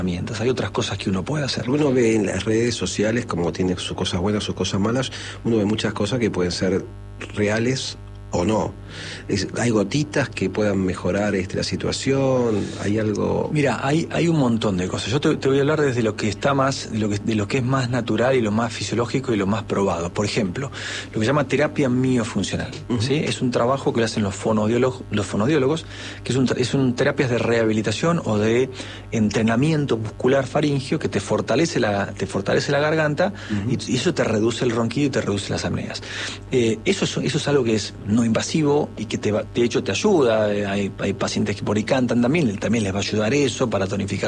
Hay otras cosas que uno puede hacer. Uno ve en las redes sociales, como tiene sus cosas buenas, sus cosas malas, uno ve muchas cosas que pueden ser reales o no. Hay gotitas que puedan mejorar la situación, hay algo... Mira, hay un montón de cosas. Yo te voy a hablar desde lo que está más, de lo que es más natural y lo más fisiológico y lo más probado. Por ejemplo, lo que se llama terapia miofuncional. ¿Sí? Es un trabajo que lo hacen los fonodiólogos, que son terapias de rehabilitación o de entrenamiento muscular faríngeo que te fortalece la garganta y eso te reduce el ronquido y te reduce las apneas. Eso es algo que es no invasivo y que de hecho te ayuda. Hay pacientes que por ahí cantan también les va a ayudar eso para tonificar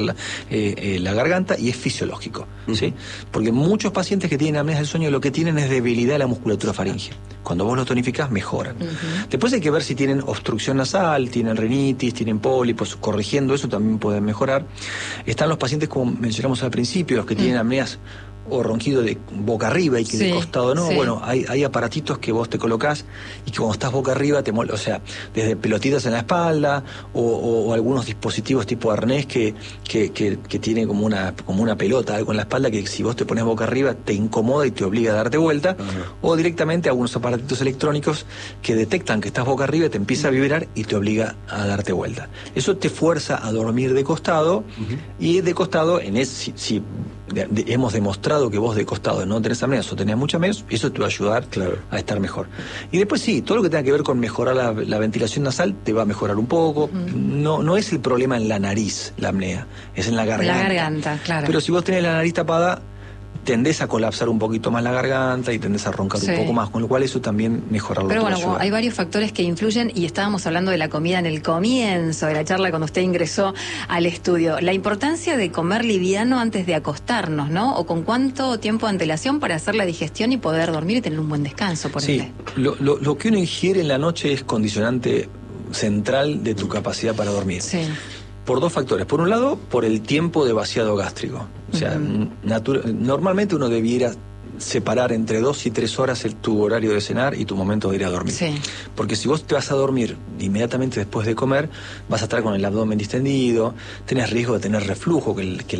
la garganta, y es fisiológico, ¿sí? Porque muchos pacientes que tienen apneas del sueño lo que tienen es debilidad de la musculatura faríngea. Cuando vos lo tonificás, mejoran. Después hay que ver si tienen obstrucción nasal, tienen rinitis, tienen pólipos. Corrigiendo eso también pueden mejorar. Están los pacientes, como mencionamos al principio, los que tienen apneas o ronquido de boca arriba y que de costado no. Bueno, hay aparatitos que vos te colocás y que cuando estás boca arriba o sea, desde pelotitas en la espalda o algunos dispositivos tipo arnés que tiene como una pelota, algo en la espalda, que si vos te pones boca arriba te incomoda y te obliga a darte vuelta. O directamente algunos aparatitos electrónicos que detectan que estás boca arriba, te empieza a vibrar y te obliga a darte vuelta. Eso te fuerza a dormir de costado, y de costado, si hemos demostrado que vos de costado no tenés apneas o tenés mucha menos, eso te va a ayudar a estar mejor. Y después sí, todo lo que tenga que ver con mejorar la ventilación nasal te va a mejorar un poco. No es el problema en la nariz, la apnea, es en la garganta. La garganta, claro. Pero si vos tenés la nariz tapada, tendés a colapsar un poquito más la garganta y tendés a roncar un poco más, con lo cual eso también mejorarlo. Pero bueno, hay varios factores que influyen, y estábamos hablando de la comida en el comienzo de la charla cuando usted ingresó al estudio. La importancia de comer liviano antes de acostarnos, ¿no? O con cuánto tiempo de antelación para hacer la digestión y poder dormir y tener un buen descanso, por ende. Lo que uno ingiere en la noche es condicionante central de tu capacidad para dormir. Por dos factores. Por un lado, por el tiempo de vaciado gástrico. O sea, normalmente uno debiera separar entre 2 y 3 horas tu horario de cenar y tu momento de ir a dormir. Porque si vos te vas a dormir inmediatamente después de comer, vas a estar con el abdomen distendido, tenés riesgo de tener reflujo, que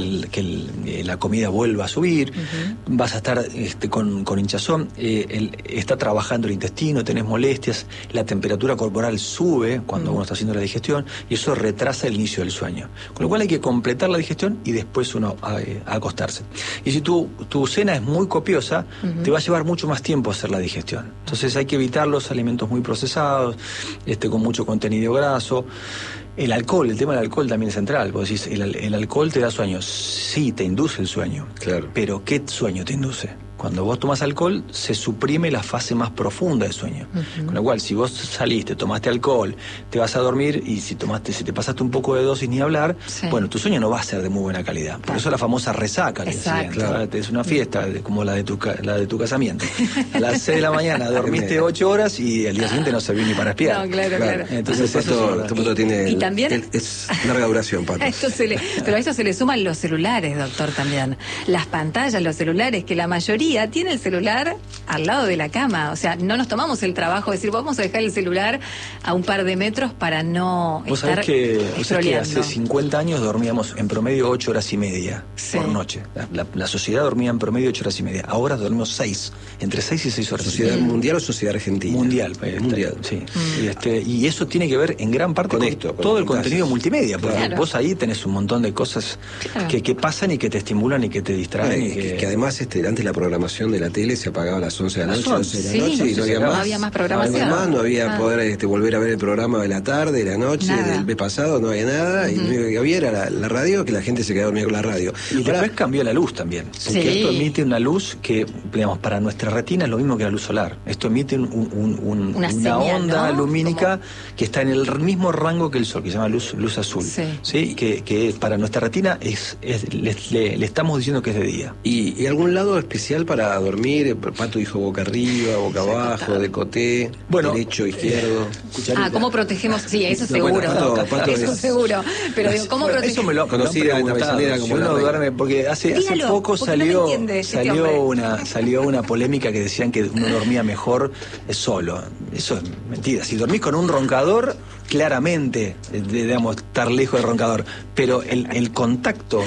la comida vuelva a subir, vas a estar con hinchazón, está trabajando el intestino, tenés molestias, la temperatura corporal sube cuando uno está haciendo la digestión, y eso retrasa el inicio del sueño. Con lo cual hay que completar la digestión y después uno a acostarse. Y si tu cena es muy copiosa, te va a llevar mucho más tiempo hacer la digestión. Entonces hay que evitar los alimentos muy procesados, con mucho contenido graso. El alcohol, el tema del alcohol también es central. Vos decís, el alcohol te da sueño. Sí, te induce el sueño. Pero ¿qué sueño te induce? Cuando vos tomás alcohol, se suprime la fase más profunda del sueño. Con lo cual, si vos saliste, tomaste alcohol, te vas a dormir, y si te pasaste un poco de dosis, ni hablar, bueno, tu sueño no va a ser de muy buena calidad. Por eso la famosa resaca, que decían. Es una fiesta, como la de tu casamiento. A las 6 de la mañana dormiste 8 horas y al día siguiente no serví ni para espiar. No, claro. Entonces Pato tiene... Y también... Es larga duración, Pato. Pero a eso se le suman los celulares, doctor, también. Las pantallas, los celulares, que la mayoría tiene el celular al lado de la cama. O sea, no nos tomamos el trabajo de decir, vamos a dejar el celular a un par de metros para no estar scrolleando. Vos sabés que hace 50 años dormíamos en promedio 8 horas y media por noche. La sociedad dormía en promedio 8 horas y media. Ahora dormimos 6, entre 6 y 6 horas. ¿Sociedad mundial o sociedad argentina? Mundial. Sí. Y eso tiene que ver en gran parte con todo el contenido multimedia. Porque vos ahí tenés un montón de cosas que pasan y que te estimulan y que te distraen. Que además antes la programación de la tele se apagaba a las 11 de la noche, 12 de la noche, y no había más programación. No había poder volver a ver el programa de la tarde, de la noche, del mes pasado, no había nada, y lo único que había era la radio, que la gente se quedaba dormida con la radio. Y después cambió la luz también, porque esto emite una luz que, digamos, para nuestra retina es lo mismo que la luz solar. Esto emite una señal, onda lumínica que está en el mismo rango que el sol, que se llama luz azul. Que para nuestra retina le estamos diciendo que es de día. ¿Y algún lado especial para dormir? Pato dijo boca arriba, boca abajo, decoté, derecho, izquierdo. ¿Cómo protegemos? Sí, eso seguro. Eso seguro. Pero digo, ¿cómo protegemos? Eso me lo conocida una avisadera como uno duerme, porque hace poco salió una polémica que decían que uno dormía mejor solo. Eso es mentira. Si dormís con un roncador, claramente, digamos, estar lejos del roncador, pero el contacto